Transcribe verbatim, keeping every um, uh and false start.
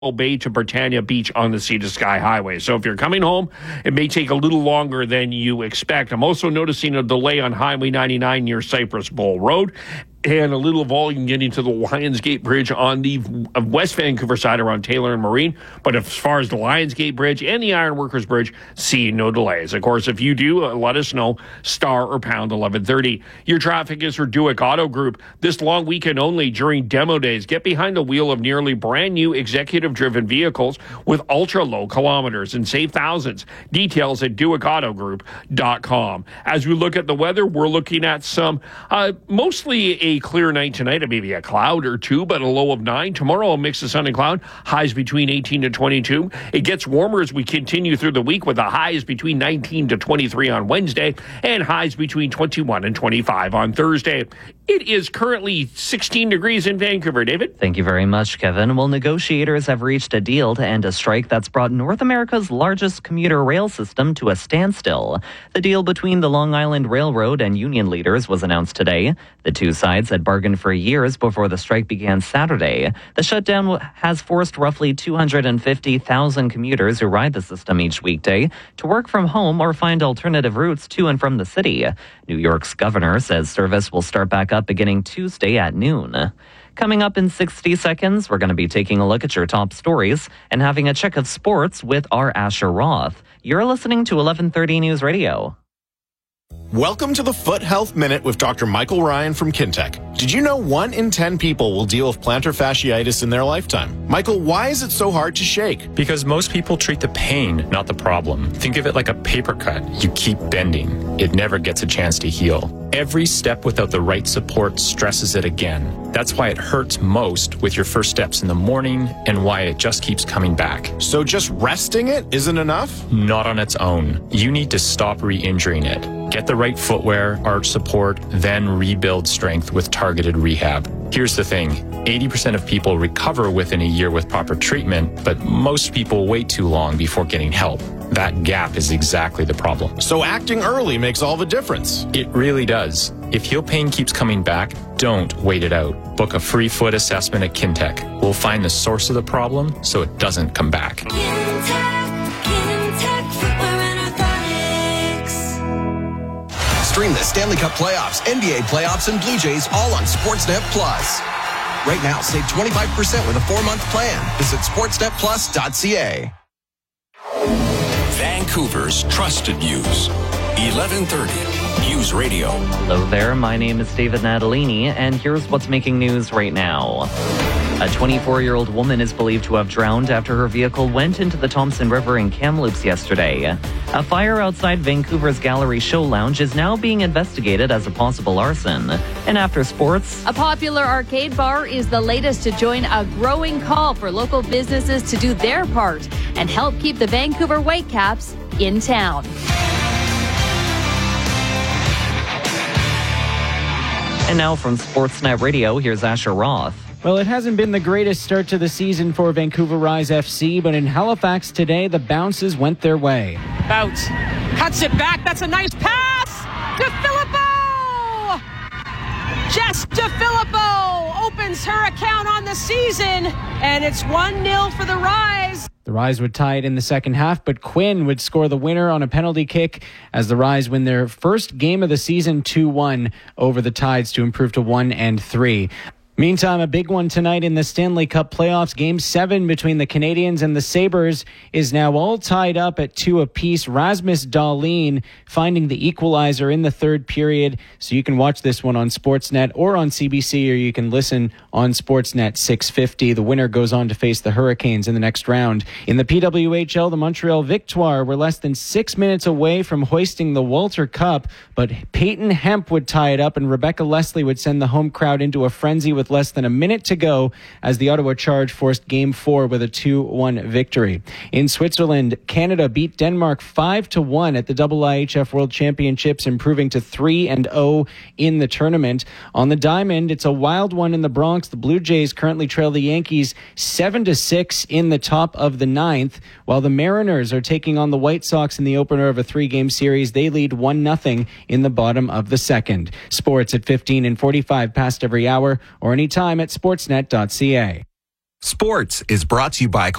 Bay to Britannia Beach on the Sea to Sky Highway. So if you're coming home, it may take a little longer than you expect. I'm also noticing a delay on Highway ninety-nine near Cypress Bowl Road, and a little volume getting to the Lionsgate Bridge on the West Vancouver side around Taylor and Marine. But as far as the Lionsgate Bridge and the Ironworkers Bridge, see no delays. Of course, if you do, uh, let us know, star or pound eleven thirty. Your traffic is for Duick Auto Group. This long weekend only during demo days. Get behind the wheel of nearly brand new executive-driven vehicles with ultra-low kilometers and save thousands. Details at Duick Auto Group dot com. As we look at the weather, we're looking at some uh, mostly a A clear night tonight, maybe a cloud or two, but a low of nine. Tomorrow, a mix of sun and cloud, highs between eighteen to twenty-two. It gets warmer as we continue through the week with the highs between nineteen to twenty-three on Wednesday and highs between twenty-one and twenty-five on Thursday. It is currently sixteen degrees in Vancouver. David? Thank you very much, Kevin. Well, negotiators have reached a deal to end a strike that's brought North America's largest commuter rail system to a standstill. The deal between the Long Island Railroad and union leaders was announced today. The two sides had bargained for years before the strike began Saturday. The shutdown has forced roughly two hundred fifty thousand commuters who ride the system each weekday to work from home or find alternative routes to and from the city. New York's governor says service will start back up beginning Tuesday at noon. Coming up in sixty seconds, we're going to be taking a look at your top stories and having a check of sports with our Asher Roth. You're listening to eleven thirty News Radio. Welcome to the Foot Health Minute with Doctor Michael Ryan from Kintec. Did you know one in ten people will deal with plantar fasciitis in their lifetime? Michael, why is it so hard to shake? Because most people treat the pain, not the problem. Think of it like a paper cut. You keep bending. It never gets a chance to heal. Every step without the right support stresses it again. That's why it hurts most with your first steps in the morning and why it just keeps coming back. So just resting it isn't enough? Not on its own. You need to stop re-injuring it. Get the right footwear, arch support, then rebuild strength with targeted rehab. Here's the thing, eighty percent of people recover within a year with proper treatment, but most people wait too long before getting help. That gap is exactly the problem. So acting early makes all the difference. It really does. If heel pain keeps coming back, don't wait it out. Book a free foot assessment at Kintec. We'll find the source of the problem so it doesn't come back. Kintec, Kintec Footwear and Orthotics. Stream the Stanley Cup playoffs, N B A playoffs, and Blue Jays all on Sportsnet Plus. Right now, save twenty-five percent with a four-month plan. Visit sportsnet plus dot c a. Vancouver's trusted news. eleven thirty News Radio. Hello there, my name is David Natalini, and here's what's making news right now. A twenty-four-year-old woman is believed to have drowned after her vehicle went into the Thompson River in Kamloops yesterday. A fire outside Vancouver's Gallery Show Lounge is now being investigated as a possible arson. And after sports, a popular arcade bar is the latest to join a growing call for local businesses to do their part and help keep the Vancouver Whitecaps in town. And now from Sportsnet Radio, here's Asher Roth. Well, it hasn't been the greatest start to the season for Vancouver Rise F C, but in Halifax today, the bounces went their way. Bounce. Cuts it back. That's a nice pass to Filippo! Jess DeFilippo opens her account on the season, and it's one nil for the Rise. The Rise would tie it in the second half, but Quinn would score the winner on a penalty kick as the Rise win their first game of the season two one over the Tides to improve to one and three. Meantime, a big one tonight in the Stanley Cup playoffs. Game seven between the Canadiens and the Sabres is now all tied up at two apiece. Rasmus Dahlin finding the equalizer in the third period. So you can watch this one on Sportsnet or on C B C, or you can listen on Sportsnet six fifty. The winner goes on to face the Hurricanes in the next round. In the P W H L, the Montreal Victoire were less than six minutes away from hoisting the Walter Cup, but Peyton Hemp would tie it up and Rebecca Leslie would send the home crowd into a frenzy with less than a minute to go as the Ottawa Charge forced Game four with a two one victory. In Switzerland, Canada beat Denmark five to one at the I I H F World Championships, improving to three and oh in the tournament. On the diamond, it's a wild one in the Bronx. The Blue Jays currently trail the Yankees seven to six in the top of the ninth, while the Mariners are taking on the White Sox in the opener of a three-game series. They lead one nothing in the bottom of the second. Sports at fifteen and forty-five past every hour, or anytime at sportsnet dot c a. Sports is brought to you by